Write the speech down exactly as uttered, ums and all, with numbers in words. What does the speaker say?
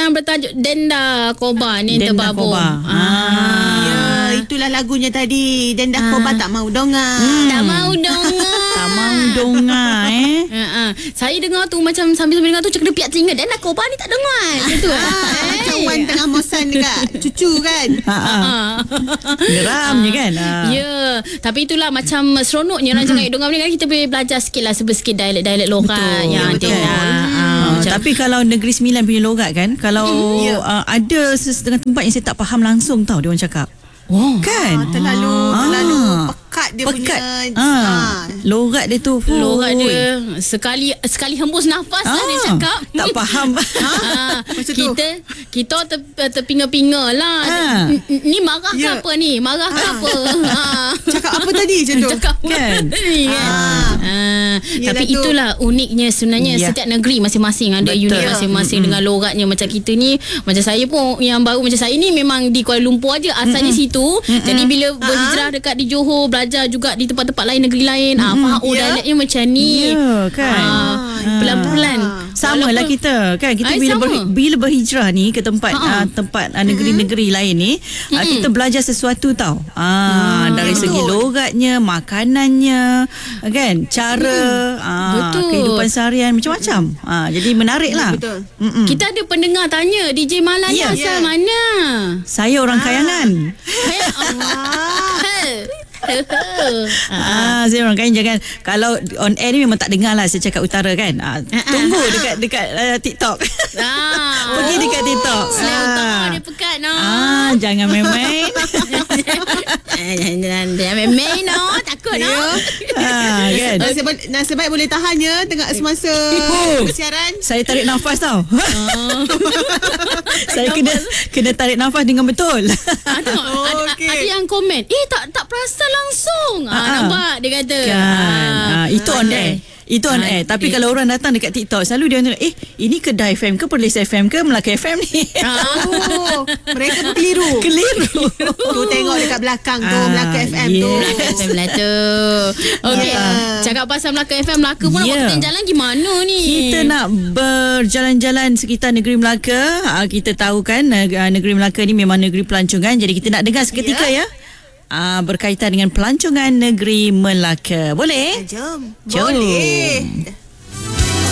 yang bertajuk Denda Koba ni terbabung. Ah. Ya, itulah lagunya tadi. Denda Koba tak mau dongar. Hmm. Tak mau dongar. Tak mau dongar eh. Ha, saya dengar tu macam sambil-sambil dengar tu cakap piak telinga. Denda Koba ni tak dengar. Gitu. Macam Wan tengah mosan dekat cucu kan. Ha. Geram je kan. Ha. Ya, tapi itulah macam seronoknya orang cakap dongar ni kan kita boleh belajar sikit lah sikit dialek-dialek lokat yang ada. Uh, tapi kalau Negeri Sembilan punya logat kan, kalau Hmm, yeah. uh, ada setengah tempat yang saya tak faham langsung tau dia orang cakap. Oh. Kan? Ah, terlalu Ah. terlalu pekat dia Pekat. punya. Ah. Ah. Logat dia tu. Logat Hui. dia sekali sekali hembus nafas lah dia Ah, cakap. tak faham. Ah, Macam tu. kita kita ter, terpinga-pinga lah. Ah. Ni marah ke Ya. apa ni? Marah ke apa? Ah. Cakap apa tadi macam tu? Cakap Kan? ni kan. Ah. Ah, Yelah tapi tu. itulah uniknya sebenarnya Ya. setiap negeri masing-masing ada Betul. unit masing-masing dengan logatnya. Macam kita ni, macam saya pun yang baru macam saya ni memang di Kuala Lumpur aja asalnya situ. Jadi bila berhijrah dekat di Johor, belajar juga di tempat-tempat lain, negeri lain, ah faham oh Ya. dialeknya macam ni. Ya, kan? Ah, pelan-pelan. Sama lah kita kan kita Ay, bila ber, sama. bila berhijrah ni ke tempat Ha-ha. uh, tempat uh, negeri-negeri lain ni uh, kita belajar sesuatu tau uh, dari betul. segi logatnya, makanannya, kan, cara uh, Betul. kehidupan seharian macam-macam. Uh, jadi menarik lah. Betul. Mm-mm. Kita ada pendengar tanya D J Mala ni Ya. asal Ya. mana? Saya orang Kayangan. Ya Allah. Ah, saya orang Kayan. Jangan kalau on air ni memang tak dengar lah saya cakap utara kan. Ah, tunggu dekat dekat uh, TikTok. Ah, Pergi dekat TikTok. Selain Ah. utara dia pekat no. Ah, jangan main-main. Jangan main-main no. Takut no. ah, kan. Nasib, nasib baik boleh tahan ya tengah semasa Oh. siaran. Saya tarik nafas tau. Saya kena kena tarik nafas dengan betul. Ah, tengok, Oh, ada, okey. ada yang komen, eh tak tak perasan langsung. Ah, Ah. nampak dia kata. Kan. Ah, itu on air. Itu on air. Tapi kalau orang datang dekat TikTok selalu dia tengok, eh ini Kedah F M ke, Perlis F M ke, Melaka F M ni. Oh, mereka pun keliru. Keliru. Tu tengok dekat belakang tu Ah, Melaka F M yeah. tu. Melaka F M lah tu. Okey. Yeah. Cakap pasal Melaka F M, Melaka pun nak Yeah. buat jalan gimana ni? Kita nak berjalan-jalan sekitar negeri Melaka. Ah, kita tahu kan ah, negeri Melaka ni memang negeri pelancongan. Jadi kita nak dengar seketika ya. Ah, berkaitan dengan pelancongan negeri Melaka. Boleh? Jom. Jom. Boleh.